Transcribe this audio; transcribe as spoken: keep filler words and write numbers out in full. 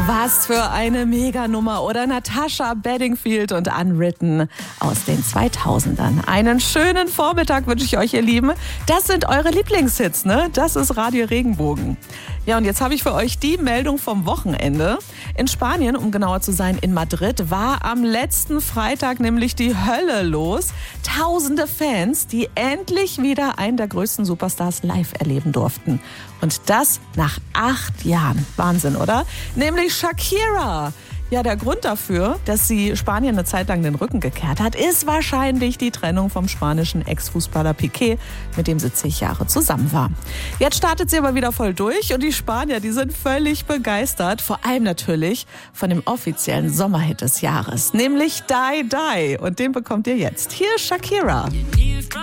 Was für eine Meganummer, oder? Natasha Bedingfield und Unwritten aus den zweitausendern. Einen schönen Vormittag wünsche ich euch, ihr Lieben. Das sind eure Lieblingshits, ne? Das ist Radio Regenbogen. Ja, und jetzt habe ich für euch die Meldung vom Wochenende. In Spanien, um genauer zu sein, in Madrid, war am letzten Freitag nämlich die Hölle los. Tausende Fans, die endlich wieder einen der größten Superstars live erleben durften. Und das nach acht Jahren. Wahnsinn, oder? Nämlich Shakira. Ja, der Grund dafür, dass sie Spanien eine Zeit lang den Rücken gekehrt hat, ist wahrscheinlich die Trennung vom spanischen Ex-Fußballer Piqué, mit dem sie zig Jahre zusammen war. Jetzt startet sie aber wieder voll durch und die Spanier, die sind völlig begeistert. Vor allem natürlich von dem offiziellen Sommerhit des Jahres, nämlich Die Die. Und den bekommt ihr jetzt. Hier ist Shakira.